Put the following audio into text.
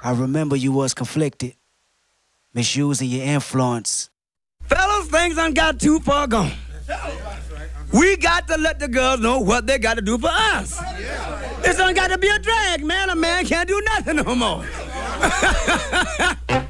I remember you was conflicted, misusing your influence. Fellas, things done got too far gone. We got to let the girls know what they got to do for us. It's done got to be a drag, man. A man can't do nothing no more.